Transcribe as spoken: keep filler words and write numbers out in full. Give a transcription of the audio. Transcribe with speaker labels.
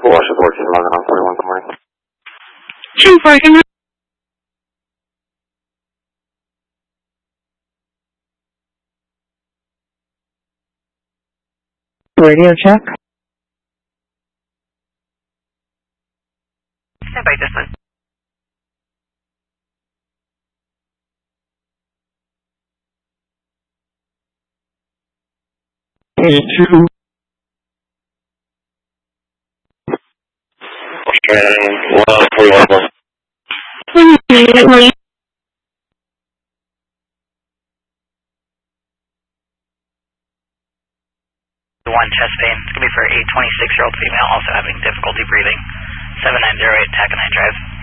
Speaker 1: Washington fourteen, logging on forty-one, good morning.
Speaker 2: two four, good morning.
Speaker 3: Radio check.
Speaker 4: Stand by, Justin.
Speaker 3: eighty-two.
Speaker 1: Washington forty-one, good
Speaker 2: Good morning.
Speaker 4: One chest pain. It's going to be for a twenty-six-year-old female also having difficulty breathing. seven nine zero eight Taconite Drive.